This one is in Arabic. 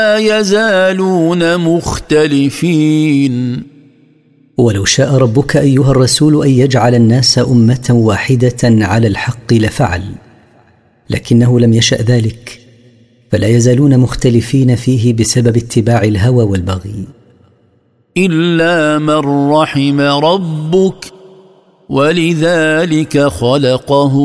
يزالون مختلفين. ولو شاء ربك أيها الرسول أن يجعل الناس أمة واحدة على الحق لفعل، لكنه لم يشأ ذلك، فلا يزالون مختلفين فيه بسبب اتباع الهوى والبغي. إلا من رحم ربك ولذلك خلقه